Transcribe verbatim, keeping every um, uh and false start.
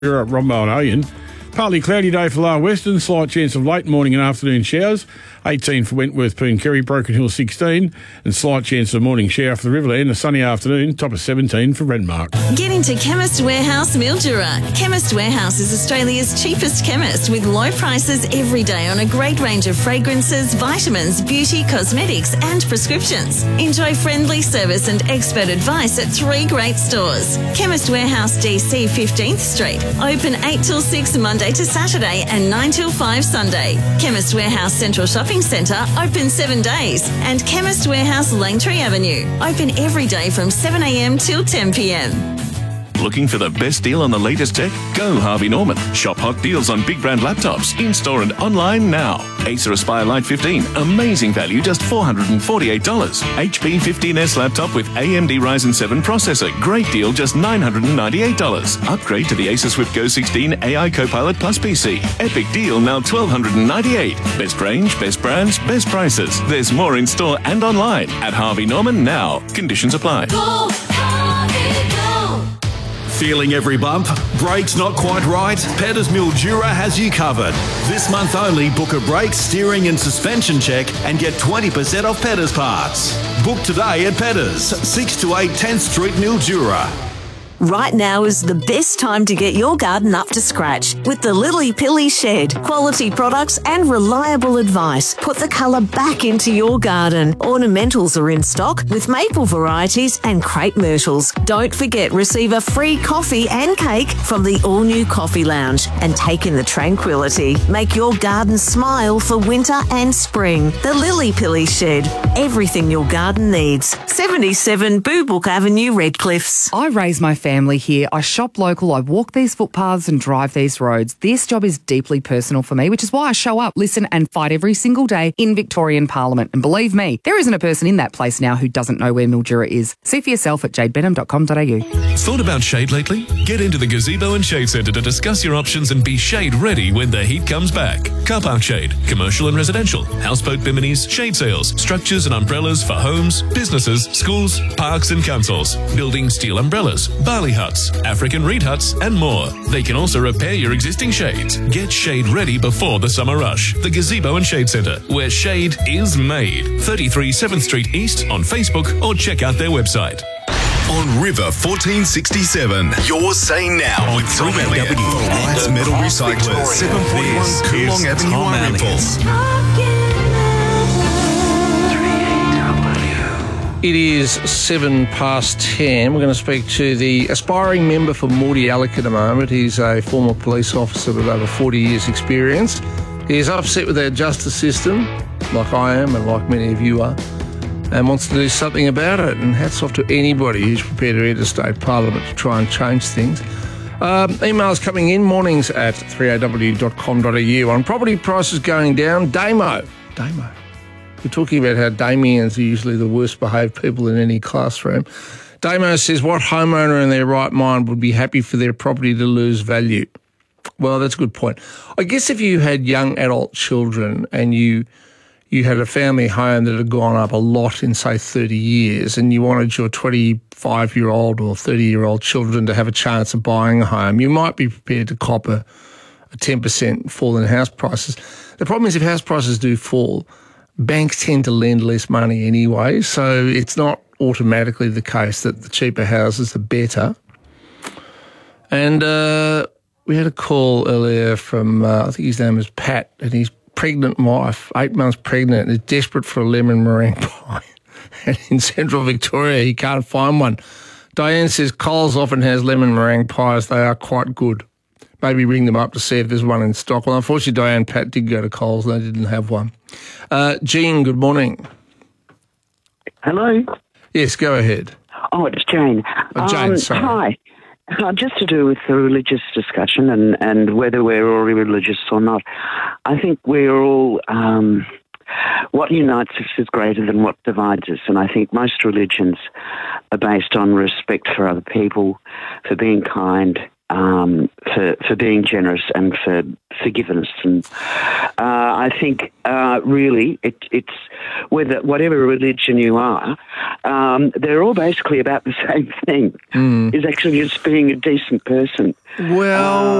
You're at Rombo and Oyen. Partly cloudy day for Lower Western, slight chance of late morning and afternoon showers. eighteen for Wentworth, Pooncarry, Broken Hill sixteen, and slight chance of morning shower for the Riverland. A sunny afternoon, top of seventeen for Renmark. Get into Chemist Warehouse Mildura. Chemist Warehouse is Australia's cheapest chemist with low prices every day on a great range of fragrances, vitamins, beauty, cosmetics and prescriptions. Enjoy friendly service and expert advice at three great stores. Chemist Warehouse D C fifteenth Street. Open eight till six Monday to Saturday and nine till five Sunday. Chemist Warehouse Central Shopping Centre, open seven days. And Chemist Warehouse Langtree Avenue, open every day from seven a m till ten p m. Looking for the best deal on the latest tech? Go Harvey Norman. Shop hot deals on big brand laptops, in-store and online now. Acer Aspire Lite fifteen, amazing value, just four hundred forty-eight dollars. H P fifteen S laptop with A M D Ryzen seven processor, great deal, just nine hundred ninety-eight dollars. Upgrade to the Acer Swift Go sixteen A I Copilot Plus P C. Epic deal, now twelve ninety-eight dollars. Best range, best brands, best prices. There's more in store and online at Harvey Norman now. Conditions apply. Go, Harvey, go. Feeling every bump? Brakes not quite right? Petters Mildura has you covered. This month only, book a brake, steering and suspension check and get twenty percent off Petters parts. Book today at Petters, six to eight tenth Street, Mildura. Right now is the best time to get your garden up to scratch with the Lily Pilly Shed. Quality products and reliable advice put the colour back into your garden. Ornamentals are in stock with maple varieties and crepe myrtles. Don't forget, receive a free coffee and cake from the all-new Coffee Lounge and take in the tranquility. Make your garden smile for winter and spring. The Lily Pilly Shed. Everything your garden needs. seventy-seven Boobook Avenue, Redcliffs. I raise my family family here. I shop local, I walk these footpaths and drive these roads. This job is deeply personal for me, which is why I show up, listen and fight every single day in Victorian Parliament. And believe me, there isn't a person in that place now who doesn't know where Mildura is. See for yourself at jade benham dot com dot a u. Thought about shade lately? Get into the Gazebo and Shade Centre to discuss your options and be shade ready when the heat comes back. Car park shade, commercial and residential, houseboat biminis, shade sails, structures and umbrellas for homes, businesses, schools, parks and councils, building steel umbrellas, barley huts, African reed huts and more. They can also repair your existing shades. Get shade ready before the summer rush. The Gazebo and Shade Centre, where shade is made. thirty-three seventh Street East on Facebook or check out their website. On River fourteen sixty-seven, you're saying now with Tom Elliott. Rice Metal Recyclers, seven forty-one Coolong Avenue, Ironville. It is seven past ten. We're going to speak to the aspiring member for Mordy Alec at the moment. He's a former police officer with over forty years' experience. He is upset with our justice system, like I am and like many of you are, and wants to do something about it. And hats off to anybody who's prepared to enter state parliament to try and change things. Um, emails coming in, mornings at three a w dot com dot a u. On property prices going down, Damo. Damo. We're talking about how Damians are usually the worst behaved people in any classroom. Damo says, what homeowner in their right mind would be happy for their property to lose value? Well, that's a good point. I guess if you had young adult children and you you had a family home that had gone up a lot in, say, thirty years, and you wanted your twenty-five-year-old or thirty-year-old children to have a chance of buying a home, you might be prepared to cop a, a ten percent fall in house prices. The problem is if house prices do fall, banks tend to lend less money anyway, so it's not automatically the case that the cheaper houses are better. And uh, we had a call earlier from, uh, I think his name is Pat, and his pregnant wife, eight months pregnant, is desperate for a lemon meringue pie. And in central Victoria, he can't find one. Diane says Coles often has lemon meringue pies. They are quite good. Maybe ring them up to see if there's one in stock. Well, unfortunately, Diane Pat did go to Coles and they didn't have one. Uh, Jean, good morning. Hello? Yes, go ahead. Oh, it's Jane. Oh, Jane, um, sorry. Hi. Uh, just to do with the religious discussion and, and whether we're all religious or not, I think we're all... Um, what unites us is greater than what divides us, and I think most religions are based on respect for other people, for being kind, um, for for being generous and for forgiveness. And uh, I think uh, really it, it's whether whatever religion you are, um, they're all basically about the same thing. Mm. Is actually just being a decent person. Well.